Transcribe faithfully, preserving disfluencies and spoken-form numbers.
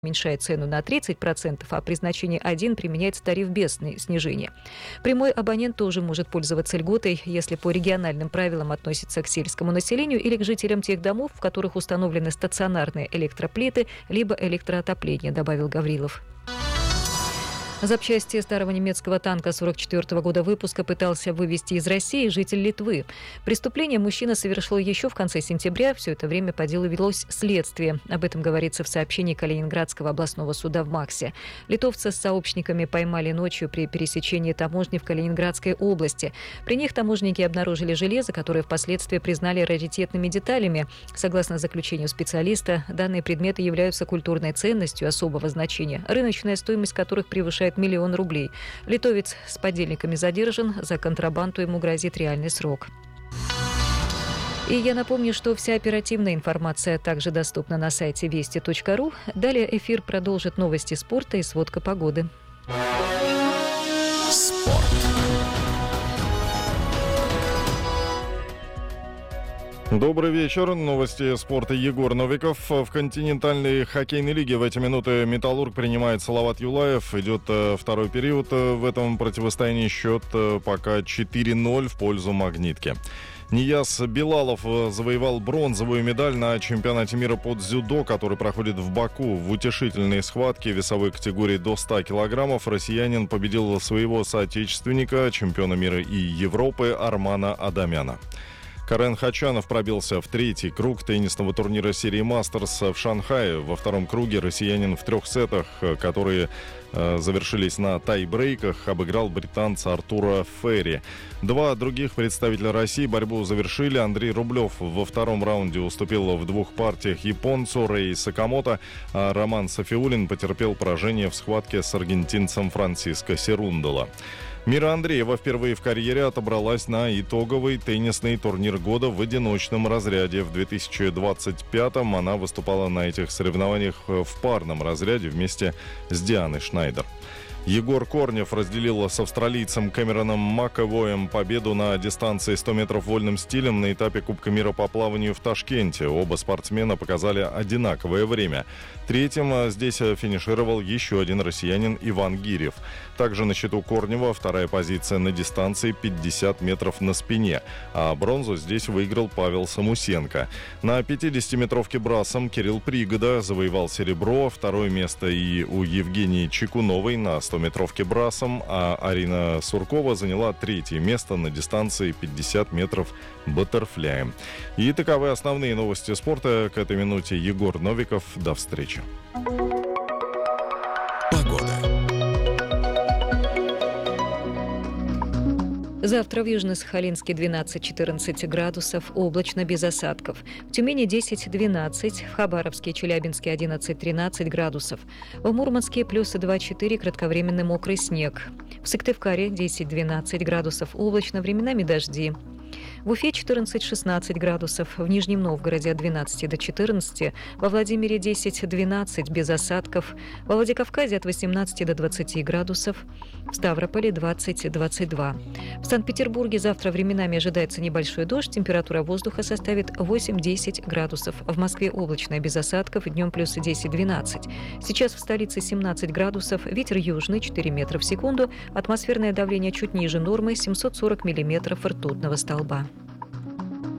уменьшает цену на тридцать процентов, а при значении один применяется тариф без снижения. Прямой абонент тоже может пользоваться льготой, если по региональным правилам относится к сельскому населению или к жителям тех домов, в которых установлены стационарные электроплиты либо электроотопление, добавил Гаврилов. Запчасти старого немецкого танка сорок четвёртого года выпуска пытался вывезти из России житель Литвы. Преступление мужчина совершил еще в конце сентября. Все это время по делу велось следствие. Об этом говорится в сообщении Калининградского областного суда в МАКСе. Литовца с сообщниками поймали ночью при пересечении таможни в Калининградской области. При них таможенники обнаружили железо, которое впоследствии признали раритетными деталями. Согласно заключению специалиста, данные предметы являются культурной ценностью особого значения, рыночная стоимость которых превышает миллион рублей. Литовец с подельниками задержан. За контрабанду ему грозит реальный срок. И я напомню, что вся оперативная информация также доступна на сайте вести точка ру. Далее эфир продолжит новости спорта и сводка погоды. Спорт. Добрый вечер. Новости спорта. Егор Новиков. В континентальной хоккейной лиге в эти минуты «Металлург» принимает Салават Юлаев. Идет второй период. В этом противостоянии счет пока четыре ноль в пользу «Магнитки». Нияз Билалов завоевал бронзовую медаль на чемпионате мира по дзюдо, который проходит в Баку. В утешительной схватке весовой категории до ста килограммов россиянин победил своего соотечественника, чемпиона мира и Европы Армана Адамяна. Карен Хачанов пробился в третий круг теннисного турнира серии «Мастерс» в Шанхае. Во втором круге россиянин в трех сетах, которые э, завершились на тай-брейках, обыграл британца Артура Ферри. Два других представителя России борьбу завершили. Андрей Рублев во втором раунде уступил в двух партиях японцу Рэй Сакамото, а Роман Сафиуллин потерпел поражение в схватке с аргентинцем Франсиско Серундоло. Мира Андреева впервые в карьере отобралась на итоговый теннисный турнир года в одиночном разряде. В две тысячи двадцать пятом она выступала на этих соревнованиях в парном разряде вместе с Дианой Шнайдер. Егор Корнев разделил с австралийцем Кэмероном Маковоем победу на дистанции сто метров вольным стилем на этапе Кубка мира по плаванию в Ташкенте. Оба спортсмена показали одинаковое время. Третьим здесь финишировал еще один россиянин Иван Гирев. Также на счету Корнева вторая позиция на дистанции пятьдесят метров на спине. А бронзу здесь выиграл Павел Самусенко. На пятидесятиметровке брасом Кирилл Пригода завоевал серебро. Второе место и у Евгении Чекуновой на стометровке брасом, а Арина Суркова заняла третье место на дистанции пятьдесят метров баттерфляем. И таковы основные новости спорта. К этой минуте Егор Новиков. До встречи. Погода. Завтра в Южно-Сахалинске двенадцать-четырнадцать градусов, облачно, без осадков. В Тюмени десять-двенадцать, в Хабаровске и Челябинске одиннадцать-тринадцать градусов. В Мурманске плюс два-четыре, кратковременный мокрый снег. В Сыктывкаре десять-двенадцать градусов, облачно, временами дожди. В Уфе четырнадцать-шестнадцать градусов, в Нижнем Новгороде от двенадцати до четырнадцати, во Владимире десять-двенадцать, без осадков, во Владикавказе от восемнадцати до двадцати градусов, в Ставрополе двадцать-двадцать два. В Санкт-Петербурге завтра временами ожидается небольшой дождь, температура воздуха составит восемь-десять градусов. В Москве облачно, без осадков, днем плюс десять-двенадцать. Сейчас в столице семнадцать градусов, ветер южный четыре метра в секунду, атмосферное давление чуть ниже нормы семьсот сорок миллиметров ртутного столба.